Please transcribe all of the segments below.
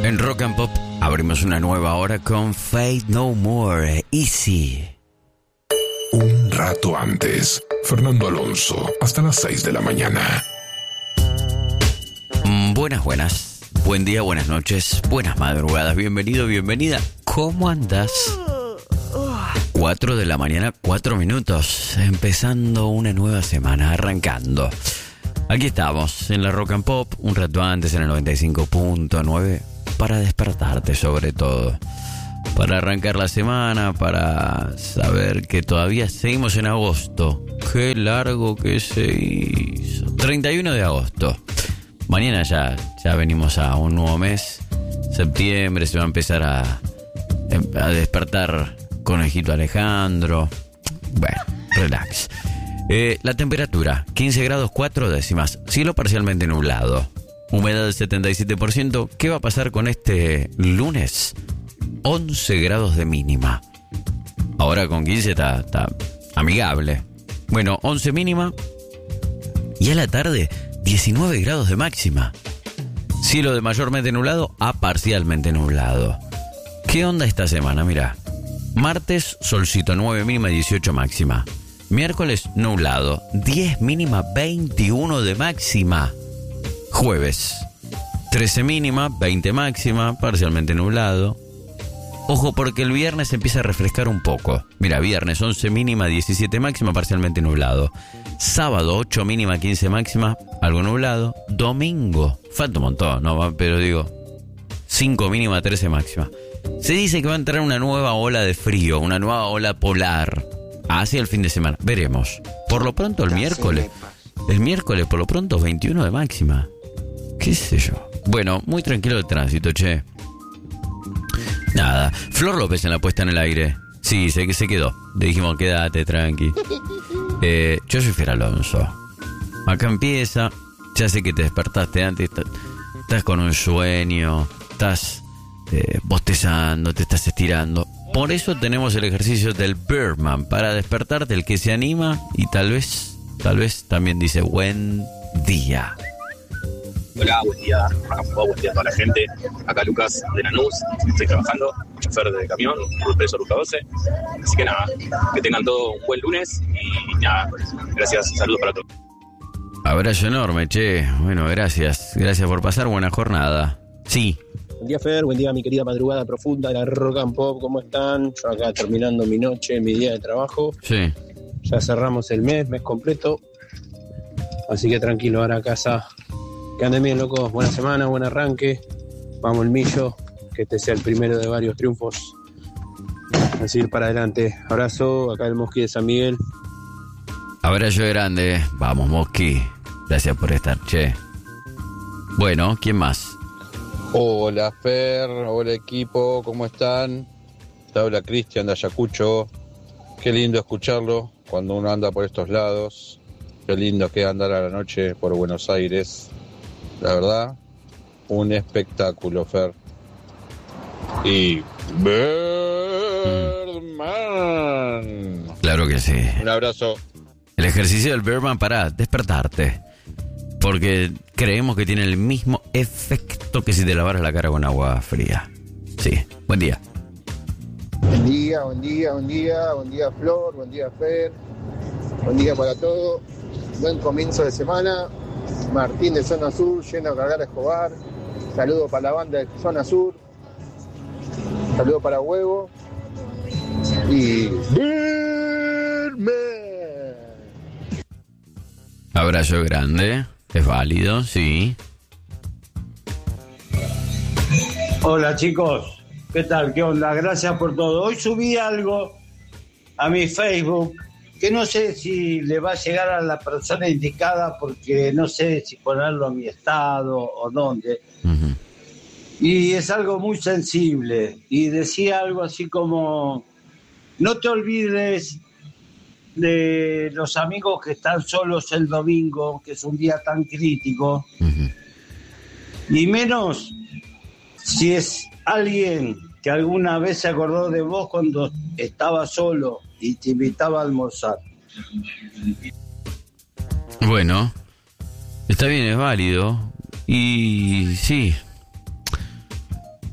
En Rock and Pop abrimos una nueva hora con Fate No More, Easy. Un rato antes, Fernando Alonso, hasta las 6 de la mañana. Buenas. Buen día, buenas noches, buenas madrugadas. Bienvenido, bienvenida. ¿Cómo andás? 4 de la mañana, 4 minutos. Empezando una nueva semana, arrancando. Aquí estamos, en la Rock and Pop, un rato antes en el 95.9, para despertarte sobre todo. Para arrancar la semana, para saber que todavía seguimos en agosto. Qué largo que se hizo. 31 de agosto. Mañana ya venimos a un nuevo mes. Septiembre se va a empezar a despertar Conejito Alejandro. Bueno, relax. La temperatura, 15 grados 4 décimas. Cielo parcialmente nublado. Humedad del 77%. ¿Qué va a pasar con este lunes? 11 grados de mínima. Ahora con 15 está amigable. Bueno, 11 mínima. Y a la tarde, 19 grados de máxima. Cielo de mayormente nublado a parcialmente nublado. ¿Qué onda esta semana? Mirá. Martes, solcito, 9 mínima, 18 máxima. Miércoles, nublado, 10 mínima, 21 de máxima. Jueves, 13 mínima, 20 máxima, parcialmente nublado. Ojo porque el viernes empieza a refrescar un poco. Mira, viernes 11 mínima, 17 máxima, parcialmente nublado. Sábado 8 mínima, 15 máxima, algo nublado. Domingo, falta un montón, ¿no? Pero digo, 5 mínima, 13 máxima. Se dice que va a entrar una nueva ola de frío, una nueva ola polar hacia el fin de semana. Veremos. Por lo pronto el miércoles por lo pronto 21 de máxima. ¿Qué sé yo? Bueno, muy tranquilo el tránsito, che. Nada. Flor López en la puesta en el aire. Sí, sé que se quedó. Le dijimos, quédate, tranqui. Yo soy Fer Alonso. Acá empieza. Ya sé que te despertaste antes. Estás con un sueño. Estás bostezando, te estás estirando. Por eso tenemos el ejercicio del Birdman. Para despertarte, el que se anima y tal vez también dice buen día. Hola, buen día, buen día a toda la gente. Acá Lucas de Lanús, estoy trabajando, chofer de camión, ruta Ruta 12. Así que nada, que tengan todo un buen lunes y nada, gracias, saludos para todos. Abrazo enorme, che. Bueno, gracias por pasar, buena jornada. Sí. Buen día, Fer, buen día, mi querida madrugada profunda de la Rock and Pop, ¿cómo están? Yo acá terminando mi noche, mi día de trabajo. Sí. Ya cerramos el mes completo. Así que tranquilo, ahora a casa. Que anden bien, locos. Buena semana, buen arranque. Vamos el millo, que este sea el primero de varios triunfos. Así ir para adelante. Abrazo, acá el Mosqui de San Miguel. Abrazo grande. Vamos, Mosqui. Gracias por estar, che. Bueno, ¿quién más? Hola, Fer. Hola, equipo. ¿Cómo están? Te habla Cristian de Ayacucho. Qué lindo escucharlo cuando uno anda por estos lados. Qué lindo que andar a la noche por Buenos Aires. La verdad, un espectáculo, Fer. Y Birdman. Claro que sí. Un abrazo. El ejercicio del Birdman para despertarte. Porque creemos que tiene el mismo efecto que si te lavaras la cara con agua fría. Sí, buen día. Buen día, Flor, buen día, Fer. Buen día para todos. Buen comienzo de semana. Martín de Zona Sur, yendo a cargar a Escobar. Saludo para la banda de Zona Sur. Saludo para Huevo. Y... Birdman. Abrazo grande. Es válido, sí. Hola, chicos. ¿Qué tal? ¿Qué onda? Gracias por todo. Hoy subí algo a mi Facebook que no sé si le va a llegar a la persona indicada porque no sé si ponerlo a mi estado o dónde. Uh-huh. Y es algo muy sensible. Y decía algo así como: no te olvides de los amigos que están solos el domingo, que es un día tan crítico. Uh-huh. Y menos si es alguien que alguna vez se acordó de vos cuando estaba solo y te invitaba a almorzar. Bueno, está bien, es válido. Y sí,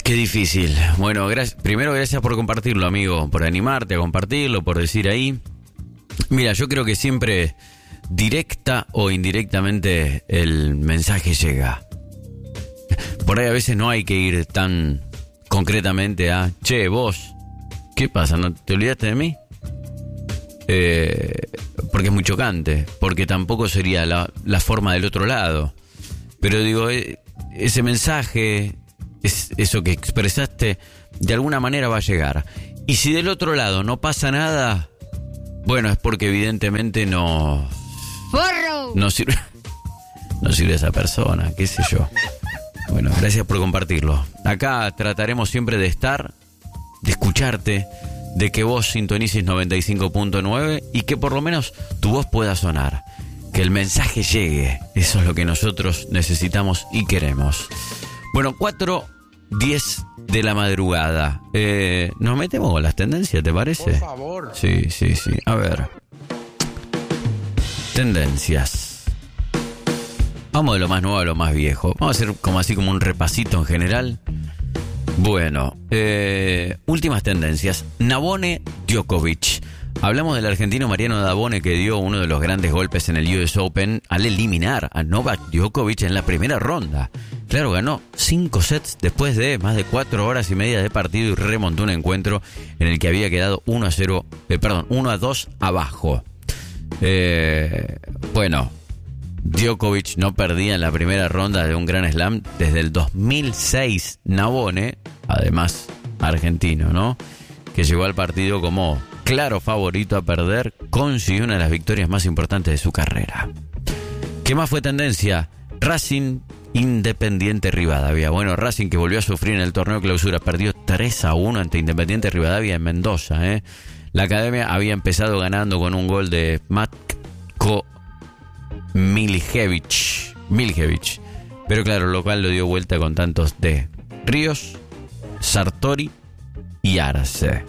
Qué difícil. Bueno, primero gracias por compartirlo, amigo, por animarte a compartirlo, por decir ahí. Mira, yo creo que siempre, directa o indirectamente, el mensaje llega. Por ahí a veces no hay que ir tan concretamente a, che, vos, ¿qué pasa? ¿No te olvidaste de mí? Porque es muy chocante, porque tampoco sería la forma del otro lado. Pero digo, ese mensaje, eso que expresaste, de alguna manera va a llegar. Y si del otro lado no pasa nada, bueno, es porque evidentemente no sirve esa persona, qué sé yo. Bueno, gracias por compartirlo. Acá trataremos siempre de estar, de escucharte, de que vos sintonices 95.9 y que por lo menos tu voz pueda sonar. Que el mensaje llegue. Eso es lo que nosotros necesitamos y queremos. Bueno, 4:10 de la madrugada. Nos metemos con las tendencias, ¿te parece? Por favor. Sí. A ver. Tendencias. Vamos de lo más nuevo a lo más viejo. Vamos a hacer como un repasito en general. Bueno, últimas tendencias. Nabone Djokovic. Hablamos del argentino Mariano Nabone, que dio uno de los grandes golpes en el US Open al eliminar a Novak Djokovic en la primera ronda. Claro, ganó 5 sets después de más de 4 horas y media de partido y remontó un encuentro en el que había quedado 1-2 abajo. Bueno, Djokovic no perdía en la primera ronda de un Grand Slam desde el 2006. Nabone, además argentino, ¿no?, que llegó al partido como claro favorito a perder, consiguió una de las victorias más importantes de su carrera. ¿Qué más fue tendencia? Racing Independiente Rivadavia. Bueno, Racing, que volvió a sufrir en el torneo clausura, perdió 3-1 ante Independiente Rivadavia en Mendoza. La academia había empezado ganando con un gol de Matko Miljevic. Pero claro, el local lo dio vuelta con tantos de Ríos, Sartori y Arce.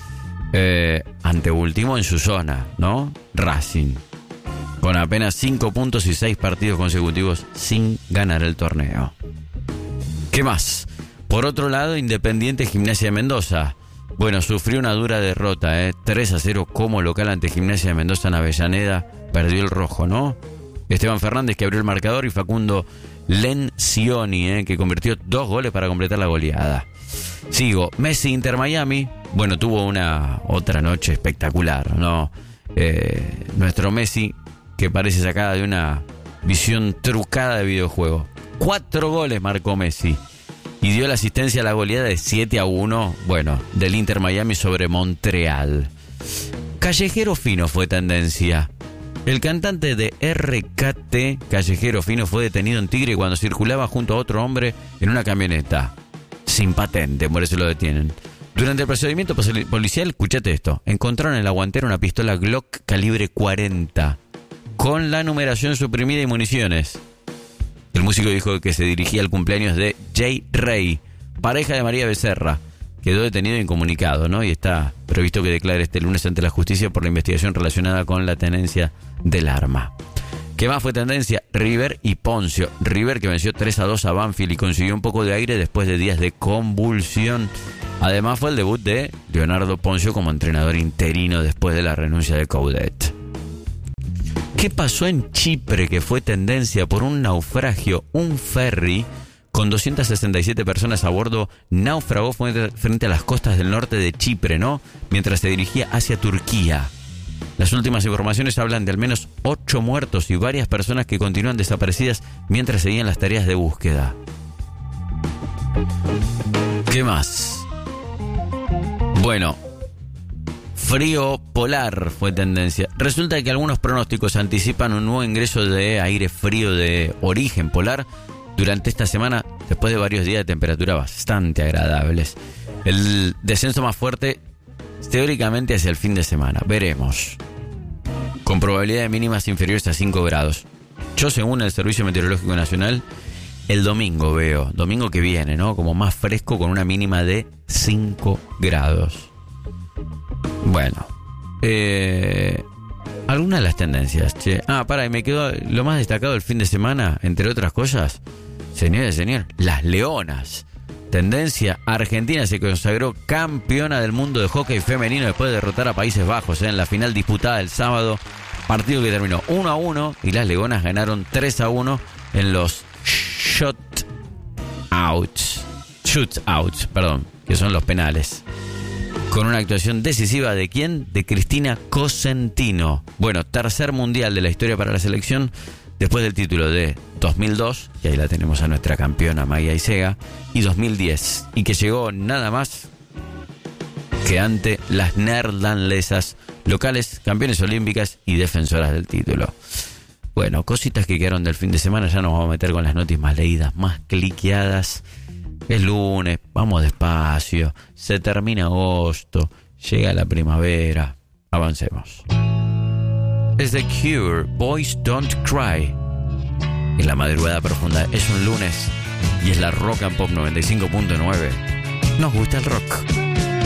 Anteúltimo en su zona, ¿no? Racing, con apenas 5 puntos y 6 partidos consecutivos sin ganar el torneo. ¿Qué más? Por otro lado, Independiente Gimnasia de Mendoza. Bueno, sufrió una dura derrota, 3-0 como local ante Gimnasia de Mendoza en Avellaneda. Perdió el rojo, ¿no? Esteban Fernández, que abrió el marcador, y Facundo Lencioni, que convirtió 2 goles para completar la goleada. Sigo. Messi Inter Miami. Bueno, tuvo una otra noche espectacular, ¿no? Nuestro Messi, que parece sacada de una visión trucada de videojuego. 4 goles marcó Messi y dio la asistencia a la goleada de 7-1, bueno, del Inter Miami sobre Montreal. Callejero Fino fue tendencia. El cantante de RKT, Callejero Fino, fue detenido en Tigre cuando circulaba junto a otro hombre en una camioneta sin patente, por eso lo detienen. Durante el procedimiento policial, escuchate esto, encontraron en la guantera una pistola Glock calibre 40 con la numeración suprimida y municiones. El músico dijo que se dirigía al cumpleaños de Jay Rey, pareja de María Becerra. Quedó detenido e incomunicado, ¿no? Y está previsto que declare este lunes ante la justicia por la investigación relacionada con la tenencia del arma. ¿Qué más fue tendencia? River y Poncio. River, que venció 3-2 a Banfield y consiguió un poco de aire después de días de convulsión. Además fue el debut de Leonardo Poncio como entrenador interino después de la renuncia de Coudet. ¿Qué pasó en Chipre, que fue tendencia por un naufragio? Un ferry con 267 personas a bordo naufragó frente a las costas del norte de Chipre, ¿no?, mientras se dirigía hacia Turquía. Las últimas informaciones hablan de al menos 8 muertos y varias personas que continúan desaparecidas mientras seguían las tareas de búsqueda. ¿Qué más? Bueno, frío polar fue tendencia. Resulta que algunos pronósticos anticipan un nuevo ingreso de aire frío de origen polar durante esta semana, después de varios días de temperatura bastante agradables. El descenso más fuerte teóricamente hacia el fin de semana. Veremos. Con probabilidad de mínimas inferiores a 5 grados. Yo, según el Servicio Meteorológico Nacional, el domingo veo, domingo que viene, ¿no?, como más fresco con una mínima de 5 grados. Bueno. Algunas de las tendencias, che. Y me quedó lo más destacado del fin de semana, entre otras cosas, señores y señores, las leonas. tendencia, Argentina se consagró campeona del mundo de hockey femenino después de derrotar a Países Bajos en la final disputada el sábado, partido que terminó 1-1 y las leonas ganaron 3-1 en los shootouts, que son los penales. Con una actuación decisiva ¿de quién? De Cristina Cosentino. Bueno, tercer mundial de la historia para la selección, después del título de 2002, que ahí la tenemos a nuestra campeona Maya Isega, y 2010, y que llegó nada más que ante las neerlandesas, locales, campeones olímpicas y defensoras del título. Bueno, cositas que quedaron del fin de semana, ya nos vamos a meter con las noticias más leídas, más cliqueadas. Es lunes, vamos despacio, se termina agosto, llega la primavera, avancemos. Es The Cure, Boys Don't Cry. En la madrugada profunda, es un lunes y es la Rock and Pop 95.9. Nos gusta el rock.